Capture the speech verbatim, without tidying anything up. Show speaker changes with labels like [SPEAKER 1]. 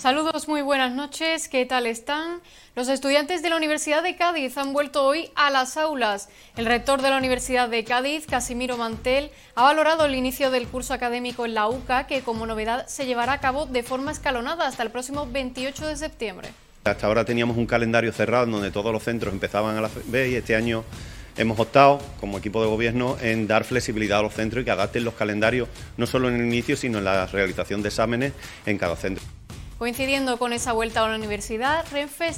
[SPEAKER 1] Saludos, muy buenas noches, ¿qué tal están? Los estudiantes de la Universidad de Cádiz han vuelto hoy a las aulas. El rector de la Universidad de Cádiz, Casimiro Mantel, ha valorado el inicio del curso académico en la U C A, que como novedad se llevará a cabo de forma escalonada hasta el próximo veintiocho de septiembre.
[SPEAKER 2] Hasta ahora teníamos un calendario cerrado donde todos los centros empezaban a las vez y este año hemos optado, como equipo de gobierno, en dar flexibilidad a los centros y que adapten los calendarios no solo en el inicio, sino en la realización de exámenes en cada centro.
[SPEAKER 1] Coincidiendo con esa vuelta a la universidad, Renfe